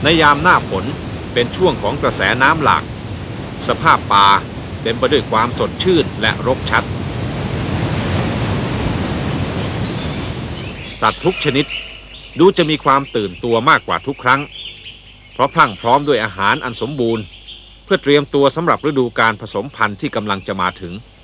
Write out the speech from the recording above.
ในยามหน้าฝนเป็นช่วงของกระแสน้ำหลากสภาพป่าเต็มไปด้วยความสดชื่นและรกชัดสัตว์ทุกชนิดดูจะมีความตื่นตัวมากกว่าทุกครั้งเพราะพรั่งพร้อมด้วยอาหารอันสมบูรณ์เพื่อเตรียมตัวสำหรับฤดูการผสมพันธุ์ที่กำลังจะมาถึง